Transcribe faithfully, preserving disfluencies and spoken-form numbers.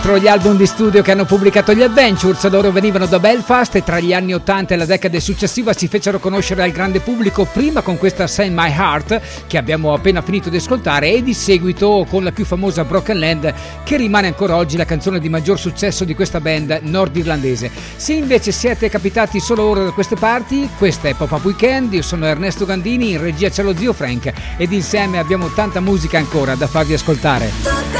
Tra gli album di studio che hanno pubblicato gli Adventures, loro venivano da Belfast e tra gli anni ottanta e la decade successiva si fecero conoscere al grande pubblico, prima con questa Say My Heart che abbiamo appena finito di ascoltare e di seguito con la più famosa Broken Land, che rimane ancora oggi la canzone di maggior successo di questa band nordirlandese. Se invece siete capitati solo ora da queste parti, questa è Pop-Up Weekend, io sono Ernesto Gandini, in regia c'è lo zio Frank ed insieme abbiamo tanta musica ancora da farvi ascoltare.